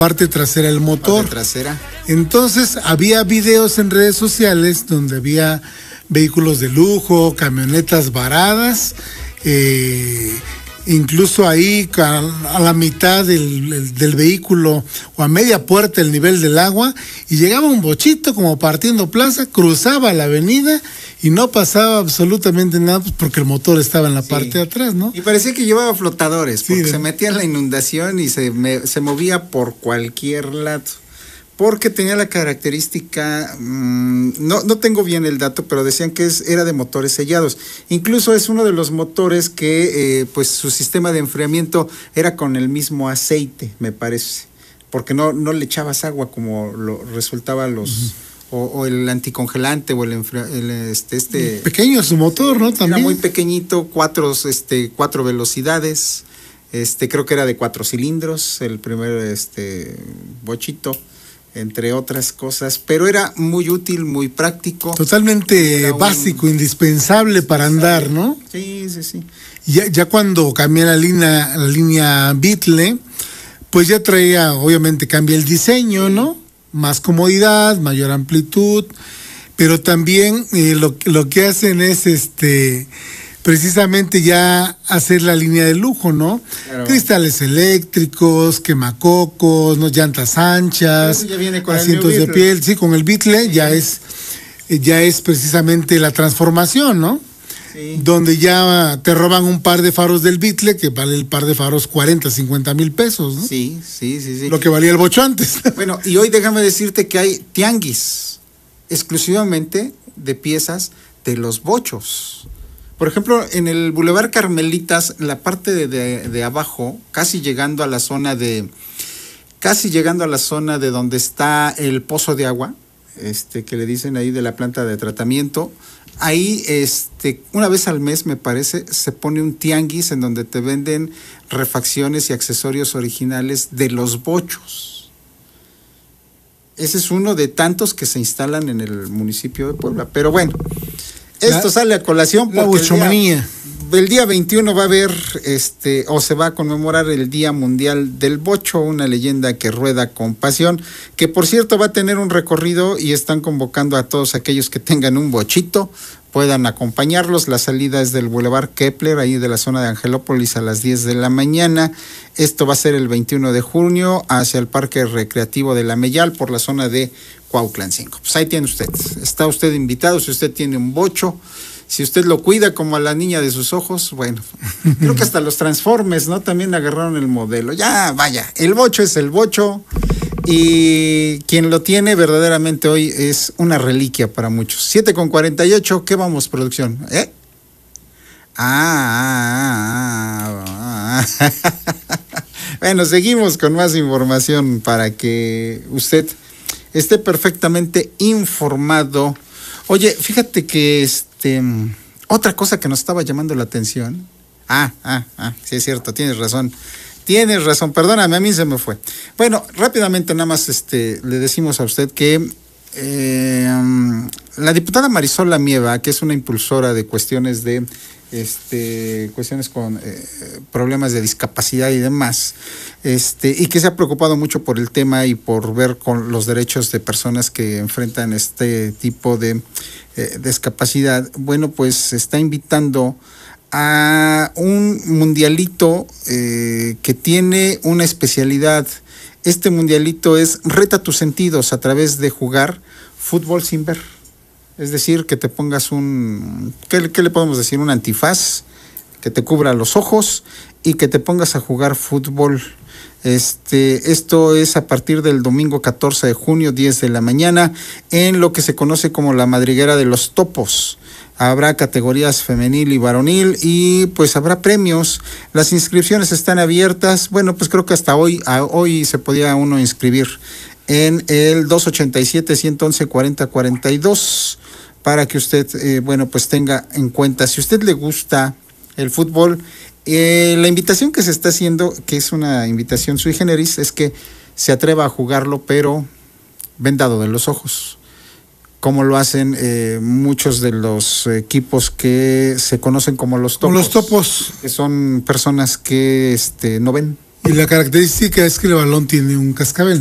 parte trasera del motor. Parte trasera. Entonces había videos en redes sociales donde había vehículos de lujo, camionetas varadas, incluso ahí a la mitad del vehículo o a media puerta el nivel del agua, y llegaba un bochito como partiendo plaza, cruzaba la avenida y no pasaba absolutamente nada, pues porque el motor estaba en la parte de atrás, ¿no? Y parecía que llevaba flotadores, porque Sí, se metía en la inundación y se movía por cualquier lado. Porque tenía la característica, no tengo bien el dato, pero decían que era de motores sellados. Incluso es uno de los motores que pues su sistema de enfriamiento era con el mismo aceite, me parece. Porque no le echabas agua como lo resultaba los... O el anticongelante o pequeño su motor, ¿no? También. Era muy pequeñito, cuatro velocidades. Creo que era de 4 cilindros, el primer bochito, entre otras cosas, pero era muy útil, muy práctico. Totalmente básico, indispensable para andar, ¿no? Sí. Ya cuando cambié la línea Beetle, pues ya traía, obviamente cambia el diseño, ¿no? Más comodidad, mayor amplitud, pero también lo que hacen es precisamente ya hacer la línea de lujo, ¿no? Claro. Cristales eléctricos, quemacocos, ¿no? Llantas anchas, ya viene con asientos de piel, sí, con el Beetle sí. ya es precisamente la transformación, ¿no? Sí. Donde ya te roban un par de faros del Beetle, que vale el par de faros 40, 50 mil pesos, ¿no? Sí. Lo que valía el bocho antes. Bueno, y hoy déjame decirte que hay tianguis exclusivamente de piezas de los bochos. Por ejemplo, en el Boulevard Carmelitas, la parte de abajo, casi llegando a la zona de donde está el pozo de agua, que le dicen ahí de la planta de tratamiento, ahí una vez al mes me parece se pone un tianguis en donde te venden refacciones y accesorios originales de los bochos. Ese es uno de tantos que se instalan en el municipio de Puebla. Pero bueno, esto sale a colación porque la bochomanía. El día 21 va a haber, o se va a conmemorar el Día Mundial del Bocho, una leyenda que rueda con pasión, que por cierto va a tener un recorrido y están convocando a todos aquellos que tengan un bochito, puedan acompañarlos. La salida es del Boulevard Kepler, ahí de la zona de Angelópolis a las 10 de la mañana. Esto va a ser el 21 de junio hacia el Parque Recreativo de La Meyal por la zona de Cuautlan 5. Pues ahí tiene usted, está usted invitado, si usted tiene un bocho. Si usted lo cuida como a la niña de sus ojos, bueno, creo que hasta los Transformers, ¿no? También agarraron el modelo. Ya, vaya, el bocho es el bocho y quien lo tiene verdaderamente hoy es una reliquia para muchos. 7:48, ¿qué vamos, producción? Bueno, seguimos con más información para que usted esté perfectamente informado. Oye, fíjate que otra cosa que nos estaba llamando la atención. Sí es cierto, tienes razón, perdóname, a mí se me fue. Bueno, rápidamente nada más le decimos a usted que la diputada Marisol Lamieva, que es una impulsora de cuestiones con problemas de discapacidad y demás, y que se ha preocupado mucho por el tema y por ver con los derechos de personas que enfrentan este tipo de discapacidad. Bueno, pues está invitando a un mundialito que tiene una especialidad. Este mundialito es Reta tus sentidos a través de jugar fútbol sin ver. Es decir, que te pongas ¿qué le podemos decir? Un antifaz que te cubra los ojos y que te pongas a jugar fútbol. Esto es a partir del domingo 14 de junio, 10 de la mañana, en lo que se conoce como la Madriguera de los Topos. Habrá categorías femenil y varonil y pues habrá premios. Las inscripciones están abiertas. Bueno, pues creo que hasta hoy se podía uno inscribir en el 287-111-4042 para que usted, pues tenga en cuenta. Si a usted le gusta el fútbol, la invitación que se está haciendo, que es una invitación sui generis, es que se atreva a jugarlo, pero vendado de los ojos, como lo hacen muchos de los equipos que se conocen como los topos. Los topos. Que son personas que no ven. Y la característica es que el balón tiene un cascabel.